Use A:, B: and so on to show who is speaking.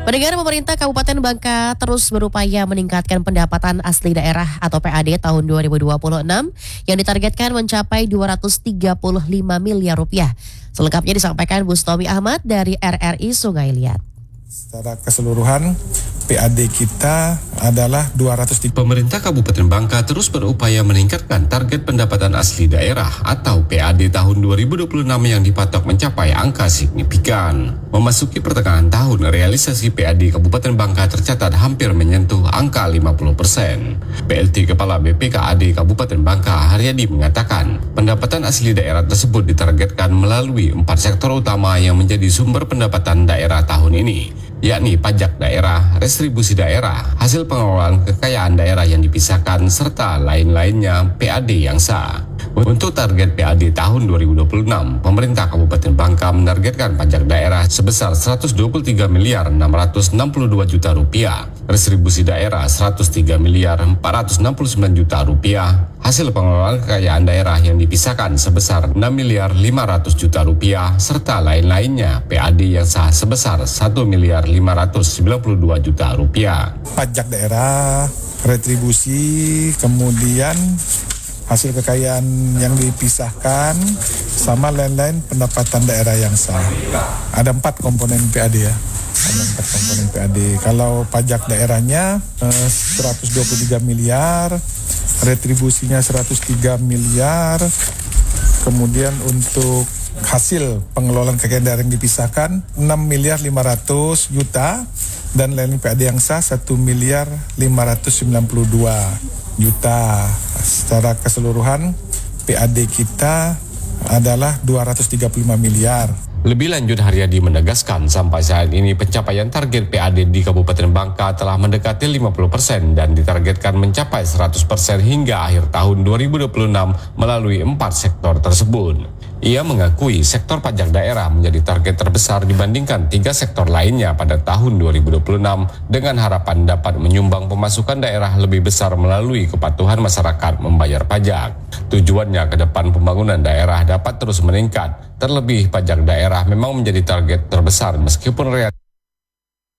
A: Pendengar, pemerintah Kabupaten Bangka terus berupaya meningkatkan pendapatan asli daerah atau PAD tahun 2026 yang ditargetkan mencapai 235 miliar rupiah. Selengkapnya disampaikan Bustomi Ahmad dari RRI Sungai Liat.
B: Secara keseluruhan, PAD kita adalah 200.
C: Pemerintah Kabupaten Bangka terus berupaya meningkatkan target pendapatan asli daerah atau PAD tahun 2026 yang dipatok mencapai angka signifikan. Memasuki pertengahan tahun, realisasi PAD Kabupaten Bangka tercatat hampir menyentuh angka 50%. PLT Kepala BPKAD Kabupaten Bangka, Haryadi, mengatakan pendapatan asli daerah tersebut ditargetkan melalui 4 sektor utama yang menjadi sumber pendapatan daerah tahun ini, yakni pajak daerah, restribusi daerah, hasil pengelolaan kekayaan daerah yang dipisahkan, serta lain-lainnya PAD yang sah. Untuk target PAD tahun 2026, pemerintah Kabupaten Bangka menargetkan pajak daerah sebesar 123 miliar 662 juta rupiah, restribusi daerah 103 miliar 469 juta rupiah, hasil pengelolaan kekayaan daerah yang dipisahkan sebesar 6 miliar 500 juta rupiah, serta lain-lainnya PAD yang sah sebesar 1 miliar 592 juta rupiah.
B: Pajak daerah, retribusi, kemudian hasil kekayaan yang dipisahkan, sama lain-lain pendapatan daerah yang sah. Ada 4 komponen PAD ya. Ada 4 komponen PAD. Kalau pajak daerahnya 123 miliar, retribusinya 103 miliar, kemudian untuk hasil pengelolaan kekayaan daerah yang dipisahkan 6 miliar 500 juta, dan lain PAD yang sah 1 miliar 592 juta. Secara keseluruhan PAD kita adalah 235 miliar.
C: Lebih lanjut, Haryadi menegaskan sampai saat ini pencapaian target PAD di Kabupaten Bangka telah mendekati 50% dan ditargetkan mencapai 100% hingga akhir tahun 2026 melalui 4 sektor tersebut. Ia mengakui sektor pajak daerah menjadi target terbesar dibandingkan 3 sektor lainnya pada tahun 2026 dengan harapan dapat menyumbang pemasukan daerah lebih besar melalui kepatuhan masyarakat membayar pajak. Tujuannya ke depan pembangunan daerah dapat terus meningkat. Terlebih pajak daerah memang menjadi target terbesar meskipun